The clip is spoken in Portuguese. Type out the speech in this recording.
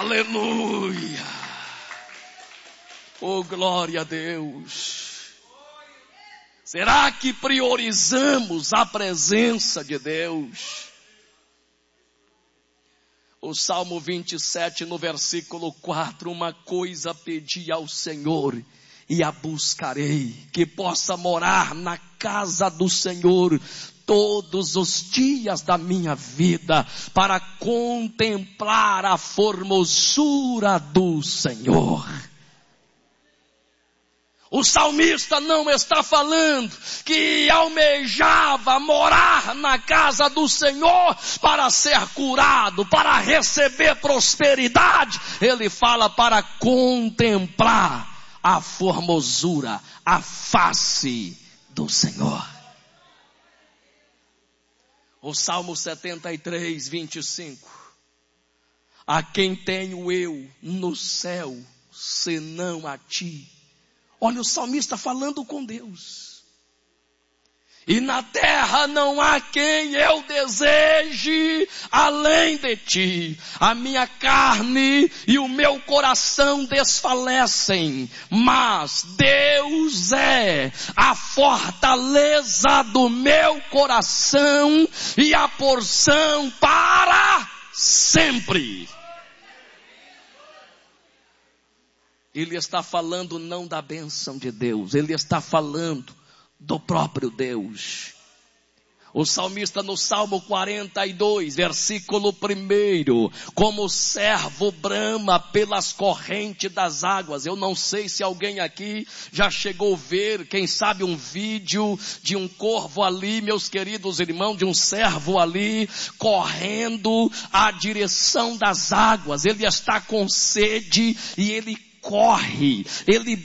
Aleluia. Oh, glória a Deus. Será que priorizamos a presença de Deus? O Salmo 27, no versículo 4, uma coisa pedi ao Senhor e a buscarei, que possa morar na casa do Senhor todos os dias da minha vida, para contemplar a formosura do Senhor. O salmista não está falando que almejava morar na casa do Senhor para ser curado, para receber prosperidade. Ele fala para contemplar a formosura, a face do Senhor. O Salmo 73, 25. A quem tenho eu no céu, senão a ti? Olha o salmista falando com Deus. E na terra não há quem eu deseje além de ti. A minha carne e o meu coração desfalecem, mas Deus é a fortaleza do meu coração e a porção para sempre. Ele está falando não da bênção de Deus, ele está falando do próprio Deus. O salmista no Salmo 42, versículo 1, como o servo brama pelas correntes das águas. Eu não sei se alguém aqui já chegou a ver, quem sabe um vídeo de um corvo ali, meus queridos irmãos, de um servo ali, correndo à direção das águas. Ele está com sede e ele corre, ele